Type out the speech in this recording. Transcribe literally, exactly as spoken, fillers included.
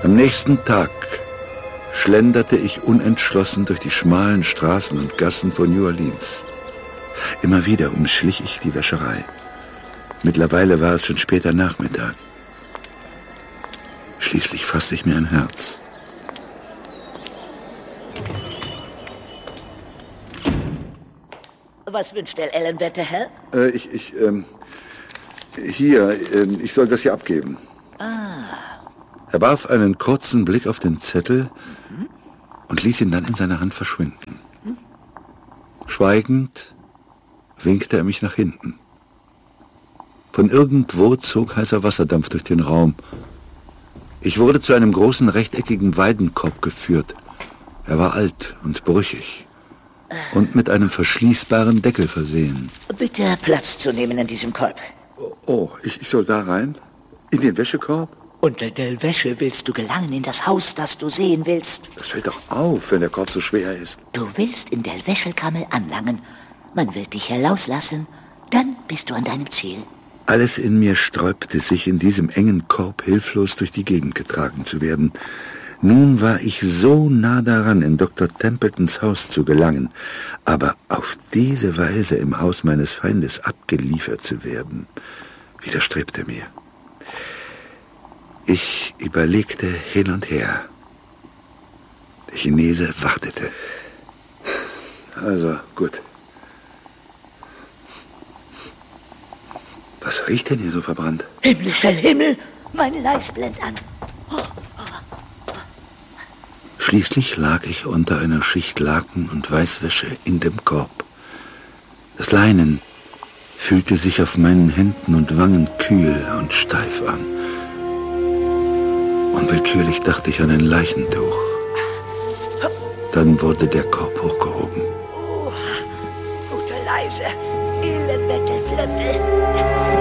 Am nächsten Tag schlenderte ich unentschlossen durch die schmalen Straßen und Gassen von New Orleans. Immer wieder umschlich ich die Wäscherei. Mittlerweile war es schon später Nachmittag. Schließlich fasste ich mir ein Herz. Was wünscht der Ellen, werte Herr? Äh, ich, ich, ähm, hier, äh, ich soll das hier abgeben. Ah. Er warf einen kurzen Blick auf den Zettel mhm. und ließ ihn dann in seiner Hand verschwinden. Mhm. Schweigend winkte er mich nach hinten. Von irgendwo zog heißer Wasserdampf durch den Raum. Ich wurde zu einem großen rechteckigen Weidenkorb geführt. Er war alt und brüchig und mit einem verschließbaren Deckel versehen. Bitte Platz zu nehmen in diesem Korb. Oh, oh ich, ich soll da rein? In den Wäschekorb? Unter der Wäsche willst du gelangen in das Haus, das du sehen willst. Das fällt doch auf, wenn der Korb so schwer ist. Du willst in der Wäschekammer anlangen. Man wird dich herauslassen. Dann bist du an deinem Ziel. Alles in mir sträubte sich, in diesem engen Korb hilflos durch die Gegend getragen zu werden. Nun war ich so nah daran, in Doktor Templetons Haus zu gelangen, aber auf diese Weise im Haus meines Feindes abgeliefert zu werden, widerstrebte mir. Ich überlegte hin und her. Der Chinese wartete. Also, gut. Was riecht denn hier so verbrannt? Himmlischer Himmel, mein Leis blendet an. Schließlich lag ich unter einer Schicht Laken und Weißwäsche in dem Korb. Das Leinen fühlte sich auf meinen Händen und Wangen kühl und steif an. Unwillkürlich dachte ich an ein Leichentuch. Dann wurde der Korb hochgehoben. Oh, gute Leise, Elendwette, Flimmel.